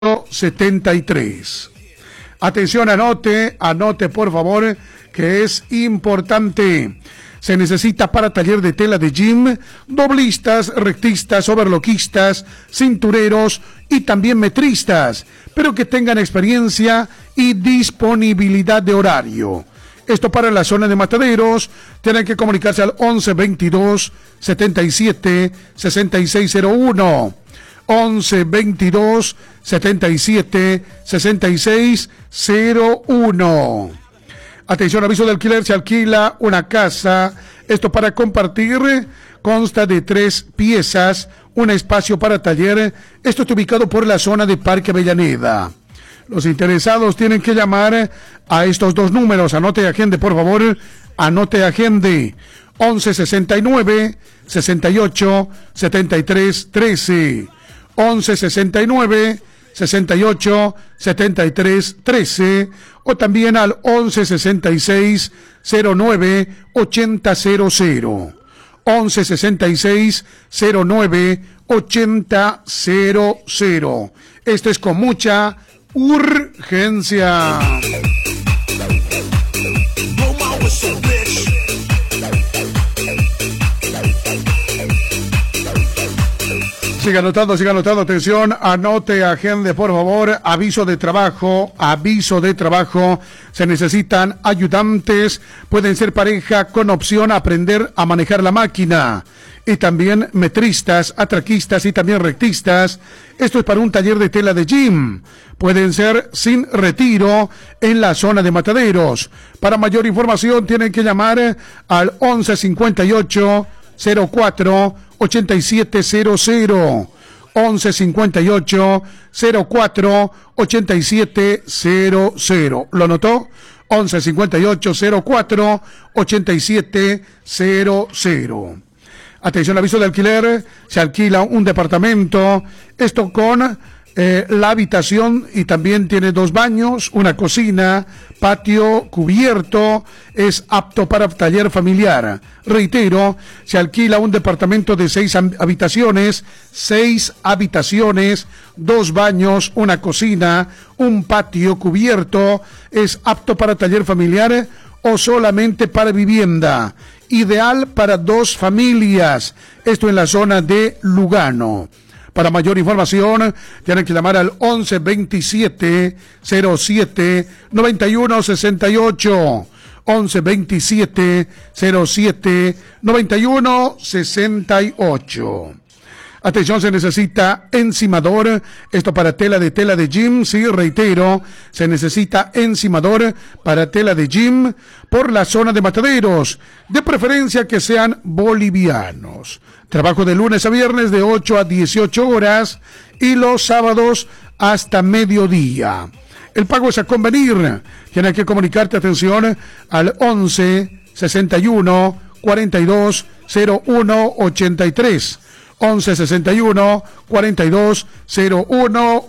73. Atención, anote por favor, que es importante. Se necesita para taller de tela de gym, doblistas, rectistas, overlockistas, cintureros y también metristas, pero que tengan experiencia y disponibilidad de horario. Esto para la zona de Mataderos. Tienen que comunicarse al 11 22 77 6601. 11 22 77 6601. Atención, aviso de alquiler: se alquila una casa, esto para compartir, consta de 3 piezas, un espacio para taller. Esto está ubicado por la zona de Parque Avellaneda. Los interesados tienen que llamar a estos dos números. Anote y agende, por favor. Anote y agende. 11 69 68 73 13. 11 69 68 73 13 o también al 11 66 09 80 00. 11 66 09 80 00. Esto es con mucha urgencia. Siga anotando, atención, anote, agende, por favor. Aviso de trabajo, se necesitan ayudantes, pueden ser pareja con opción a aprender a manejar la máquina, y también metristas, atraquistas y también rectistas. Esto es para un taller de tela de gym, pueden ser sin retiro en la zona de Mataderos. Para mayor información tienen que llamar al 11 58 04 8700. 11 58 04 8700. ¿Lo anotó? 11 58 04 8700. Atención, aviso de alquiler: se alquila un departamento, esto con la habitación, y también tiene 2 baños, una cocina, patio cubierto, es apto para taller familiar. Reitero, se alquila un departamento de 6 habitaciones, 2 baños, una cocina, un patio cubierto, es apto para taller familiar o solamente para vivienda. Ideal para 2 familias, esto en la zona de Lugano. Para mayor información, tienen que llamar al 11 27 07 91 68. 11 27 07 91 68. Atención, se necesita encimador, esto para tela de gym, sí, reitero, se necesita encimador para tela de gym por la zona de Mataderos, de preferencia que sean bolivianos. Trabajo de lunes a viernes de 8 a 18 horas y los sábados hasta mediodía. El pago es a convenir. Tienes que comunicarte, atención, al 11 61 42 01 83. 11 61 42 01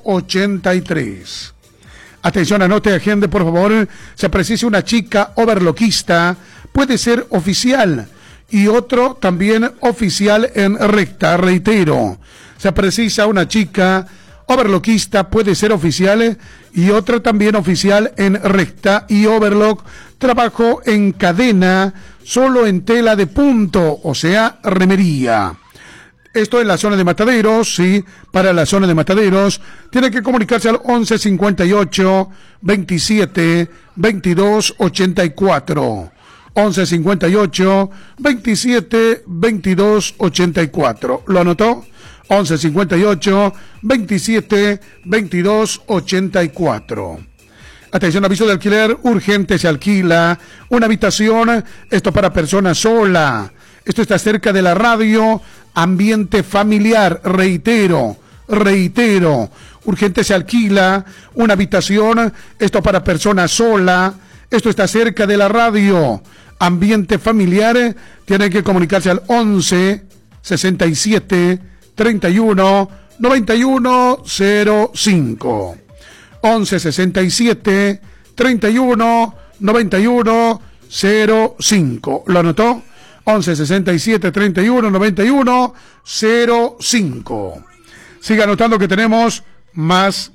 83. Atención, anote, agende, por favor. Se precisa una chica overlockista, puede ser oficial, y otro también oficial en recta. Reitero, se precisa una chica overlockista, puede ser oficial, y otra también oficial en recta y overlock. Trabajo en cadena, solo en tela de punto, o sea, remería. Esto en la zona de Mataderos, sí, para la zona de Mataderos. Tiene que comunicarse al 11 58 27 22 84. 11 58 27 22 84. ¿Lo anotó? 11 58 27 22 84. Atención, aviso de alquiler urgente: se alquila una habitación, esto para persona sola. Esto está cerca de la radio, ambiente familiar. Reitero, urgente, se alquila una habitación, esto para persona sola. Esto está cerca de la radio, ambiente familiar. Tienen que comunicarse al 11 67 31 91 05. 11 67 31 91 05. ¿Lo anotó? 11 67 31 91 05. Siga anotando que tenemos más